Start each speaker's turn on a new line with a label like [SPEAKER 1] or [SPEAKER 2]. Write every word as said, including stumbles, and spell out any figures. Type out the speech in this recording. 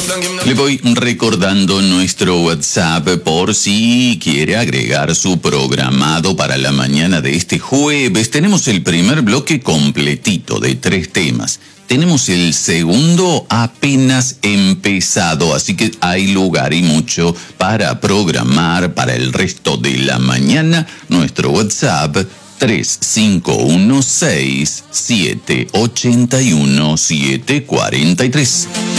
[SPEAKER 1] Le voy recordando nuestro WhatsApp por si quiere agregar su programado para la mañana de este jueves. Tenemos el primer bloque completito de tres temas. Tenemos el segundo apenas empezado, así que hay lugar y mucho para programar para el resto de la mañana. Nuestro WhatsApp tres cinco uno seis, siete ocho uno, siete cuatro tres.